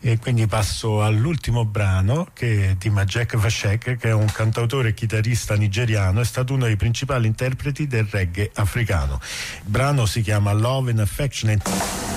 E quindi passo all'ultimo brano di Majek Vashek, che è un cantautore e chitarrista nigeriano, è stato uno dei principali interpreti del reggae africano. Il brano si chiama Love and Affection.